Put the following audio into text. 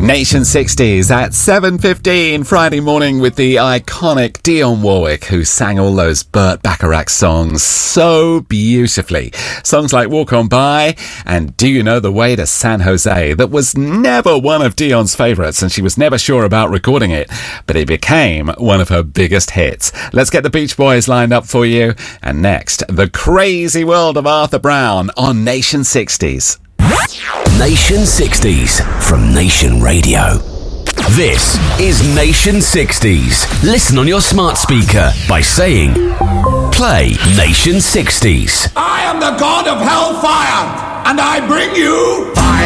Nation 60s at 7:15 Friday morning with the iconic Dionne Warwick, who sang all those Burt Bacharach songs so beautifully. Songs like Walk On By and Do You Know the Way to San Jose, that was never one of Dionne's favourites and she was never sure about recording it, but it became one of her biggest hits. Let's get the Beach Boys lined up for you. And next, The Crazy World of Arthur Brown on Nation 60s. Nation 60s from Nation Radio. This is Nation 60s. Listen on your smart speaker by saying, play Nation 60s. I am the god of hellfire, and I bring you fire.